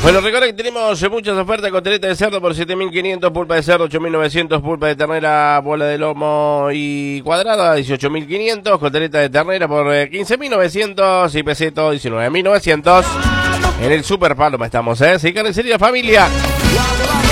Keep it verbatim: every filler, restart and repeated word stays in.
Bueno, recuerda que tenemos muchas ofertas: costeleta de cerdo por siete mil quinientos, pulpa de cerdo ocho mil novecientos, pulpa de ternera, bola de lomo y cuadrada dieciocho mil quinientos, costeleta de ternera por eh, quince mil novecientos y peseto diecinueve mil novecientos. En el Super Paloma estamos, ¿eh? Sí, carnicería familia.